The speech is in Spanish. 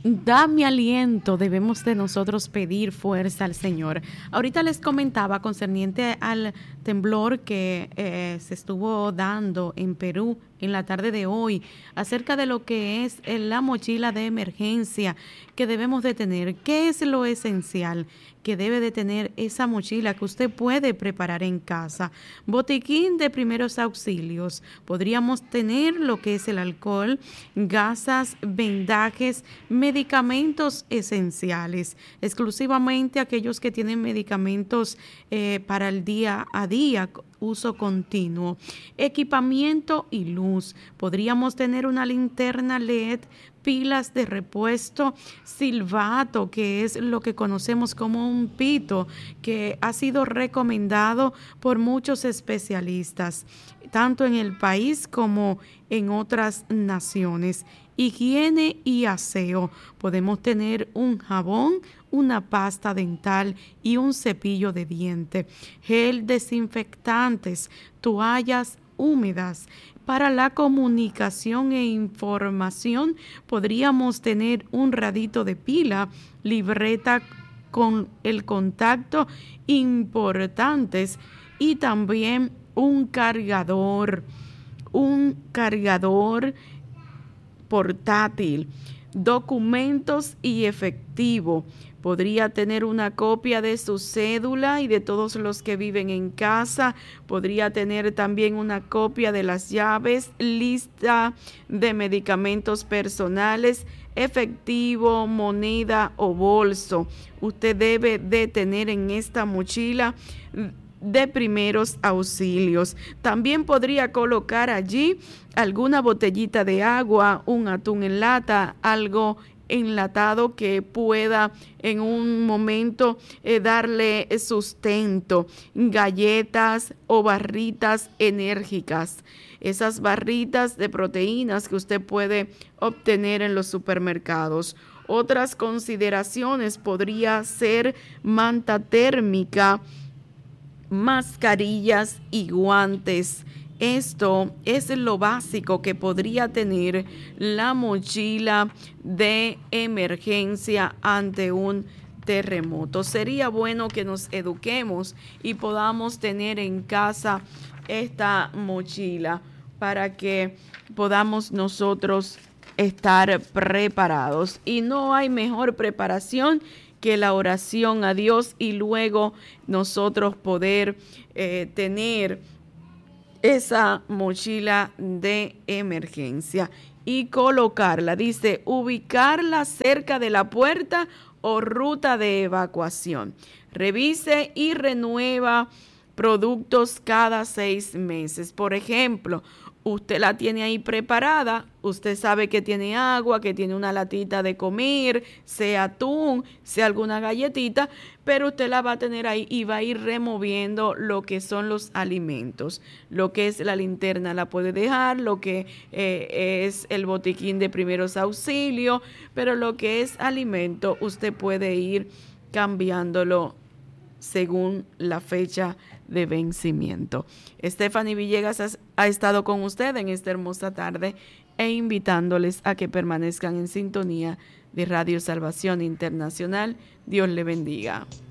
Dame aliento, debemos de nosotros pedir fuerza al Señor. Ahorita les comentaba concerniente al temblor que se estuvo dando en Perú en la tarde de hoy, acerca de lo que es la mochila de emergencia que debemos de tener. ¿Qué es lo esencial que debe de tener esa mochila que usted puede preparar en casa? Botiquín de primeros auxilios. Podríamos tener lo que es el alcohol, gasas, vendajes, medicamentos esenciales, exclusivamente aquellos que tienen medicamentos para el día a día, uso continuo, equipamiento y luz. Podríamos tener una linterna LED, pilas de repuesto, silbato, que es lo que conocemos como un pito, que ha sido recomendado por muchos especialistas, tanto en el país como en otras naciones. Higiene y aseo. Podemos tener un jabón, una pasta dental y un cepillo de diente, gel desinfectantes, toallas húmedas. Para la comunicación e información podríamos tener un radito de pila, libreta con el contacto importantes y también un cargador portátil, documentos y efectivo. Podría tener una copia de su cédula y de todos los que viven en casa. Podría tener también una copia de las llaves, lista de medicamentos personales, efectivo, moneda o bolso. Usted debe de tener en esta mochila de primeros auxilios. También podría colocar allí alguna botellita de agua, un atún en lata, algo enlatado que pueda en un momento darle sustento, galletas o barritas enérgicas, esas barritas de proteínas que usted puede obtener en los supermercados. Otras consideraciones podría ser manta térmica, mascarillas y guantes. Esto es lo básico que podría tener la mochila de emergencia ante un terremoto. Sería bueno que nos eduquemos y podamos tener en casa esta mochila para que podamos nosotros estar preparados. Y no hay mejor preparación que la oración a Dios y luego nosotros poder tener esa mochila de emergencia y colocarla. Dice, ubicarla cerca de la puerta o ruta de evacuación. Revise y renueva productos cada 6 meses. Por ejemplo, usted la tiene ahí preparada, usted sabe que tiene agua, que tiene una latita de comer, sea atún, sea alguna galletita, pero usted la va a tener ahí y va a ir removiendo lo que son los alimentos. Lo que es la linterna la puede dejar, lo que es el botiquín de primeros auxilios, pero lo que es alimento usted puede ir cambiándolo según la fecha de vencimiento. Stephanie Villegas ha estado con usted en esta hermosa tarde e invitándoles a que permanezcan en sintonía de Radio Salvación Internacional. Dios le bendiga.